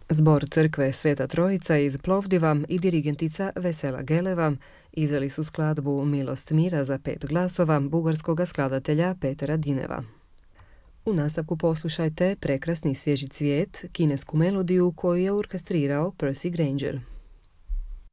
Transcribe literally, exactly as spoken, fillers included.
Zbor crkve Sveta Trojica iz Plovdiva i dirigentica Vesela Geleva izveli su skladbu Milost mira za pet glasova bugarskog skladatelja Petera Dineva. U nastavku poslušajte Prekrasni svježi cvijet, kinesku melodiju koju je orkestrirao Percy Grainger.